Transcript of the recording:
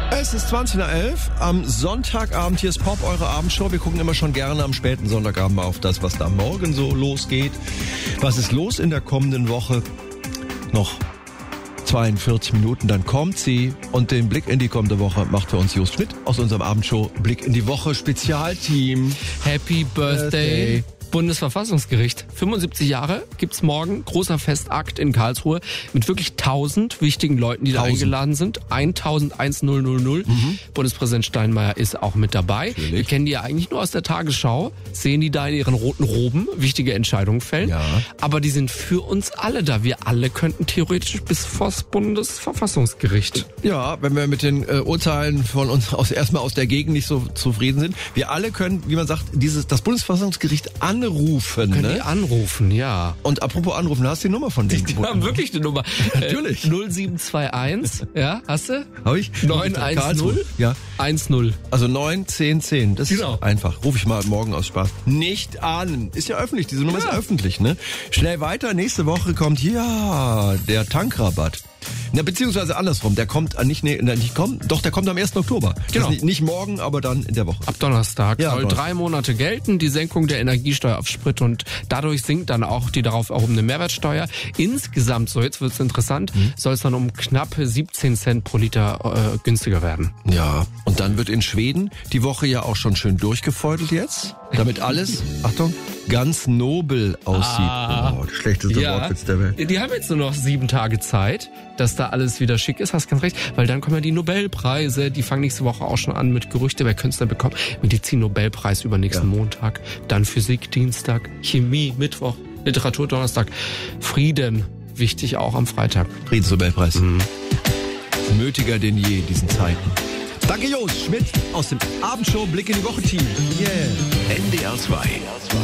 Es ist 20:11 am Sonntagabend. Hier ist Pop, eure Abendshow. Wir gucken immer schon gerne am späten Sonntagabend auf das, was da morgen so losgeht. Was ist los in der kommenden Woche? Noch 42 Minuten, dann kommt sie. Und den Blick in die kommende Woche macht für uns Just Schmidt aus unserem Abendshow Blick in die Woche Spezialteam. Happy Birthday. Bundesverfassungsgericht. 75 Jahre gibt's morgen. Großer Festakt in Karlsruhe mit wirklich 1000 wichtigen Leuten, die da eingeladen sind. 1000. Bundespräsident Steinmeier ist auch mit dabei. Natürlich. Wir kennen die ja eigentlich nur aus der Tagesschau. Sehen die da in ihren roten Roben wichtige Entscheidungen fällen. Ja. Aber die sind für uns alle da. Wir alle könnten theoretisch bis vors Bundesverfassungsgericht. Ja, wenn wir mit den Urteilen von uns erstmal aus der Gegend nicht so zufrieden sind. Wir alle können, wie man sagt, das Bundesverfassungsgericht anrufen. Können die anrufen, ja. Und apropos anrufen, hast du die Nummer von denen? Die haben wirklich eine Nummer. Natürlich. 0721, ja, hast du? Habe ich? 910 Ja. 10. Also 9 10 10. Das Genau. ist einfach. Ruf ich mal morgen aus Spaß. Nicht an. Ist ja öffentlich. Diese Nummer ist öffentlich, ne? Schnell weiter. Nächste Woche kommt der Tankrabatt. Na, beziehungsweise andersrum. Der kommt der kommt am 1. Oktober. Genau. Das ist nicht morgen, aber dann in der Woche. Ab Donnerstag Ja, soll Donnerstag. 3 Monate gelten, die Senkung der Energiesteuer auf Sprit und dadurch sinkt dann auch die darauf erhobene Mehrwertsteuer. Insgesamt, so jetzt wird's interessant, soll es dann um knappe 17 Cent pro Liter günstiger werden. Ja. Und dann wird in Schweden die Woche ja auch schon schön durchgefeudelt jetzt. Damit alles, Achtung, ganz nobel aussieht. Oh, schlechteste Wortwitz der Welt. Die haben jetzt nur noch 7 Tage Zeit, dass da alles wieder schick ist, hast ganz recht, weil dann kommen ja die Nobelpreise, die fangen nächste Woche auch schon an mit Gerüchte, wer Künstler bekommt. Medizin-Nobelpreis übernächsten Montag, dann Physik Dienstag, Chemie Mittwoch, Literatur Donnerstag, Frieden, wichtig auch am Freitag. Friedensnobelpreis. Nötiger denn je in diesen Zeiten. Danke, Jos Schmidt aus dem Abendshow Blick in die Woche Team. Yeah. NDR 2